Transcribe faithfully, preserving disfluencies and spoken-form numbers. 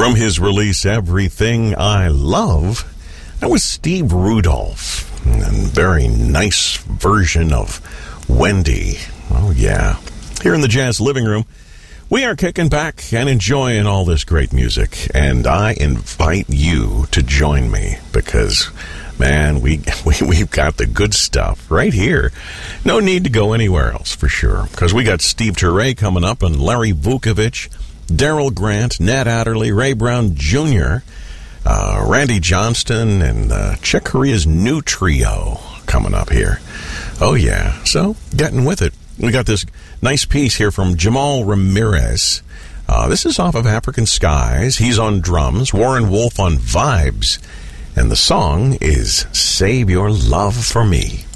From his release, Everything I Love, that was Steve Rudolph. And very nice version of Wendy. Oh, yeah. Here in the Jazz Living Room, we are kicking back and enjoying all this great music. And I invite you to join me because, man, we, we, we've got the good stuff right here. No need to go anywhere else for sure. Because we got Steve Turre coming up and Larry Vukovich, Daryl Grant, Ned Adderley, Ray Brown Junior, uh, Randy Johnston, and uh, Chick Corea's new trio coming up here. Oh, yeah. So, getting with it. We got this nice piece here from Jamal Ramirez. Uh, this is off of African Skies. He's on drums. Warren Wolf on vibes. And the song is Save Your Love for Me.